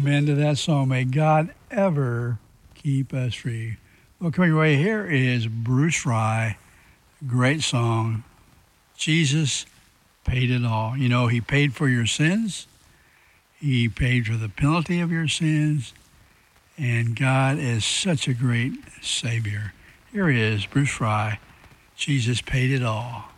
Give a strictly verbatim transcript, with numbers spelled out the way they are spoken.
Amen to that song. May God ever keep us free. Well, coming your way here is Bruce Fry. Great song. Jesus paid it all. You know, he paid for your sins. He paid for the penalty of your sins. And God is such a great Savior. Here he is, Bruce Fry. Jesus paid it all.